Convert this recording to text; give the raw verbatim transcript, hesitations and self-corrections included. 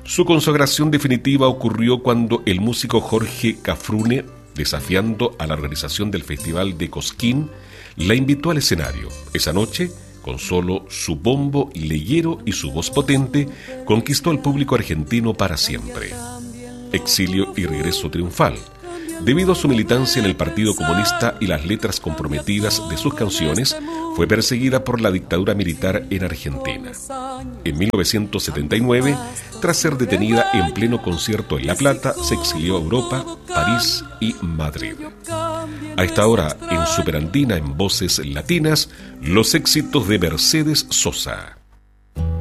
Su consagración definitiva ocurrió cuando el músico Jorge Cafrune, desafiando a la organización del Festival de Cosquín, la invitó al escenario. Esa noche, con solo su bombo leyero y su voz potente, conquistó al público argentino para siempre. Exilio y regreso triunfal. Debido a su militancia en el Partido Comunista y las letras comprometidas de sus canciones, fue perseguida por la dictadura militar en Argentina. En mil novecientos setenta y nueve, tras ser detenida en pleno concierto en La Plata, se exilió a Europa, París y Madrid. A esta hora, en Superandina, en Voces Latinas, los éxitos de Mercedes Sosa.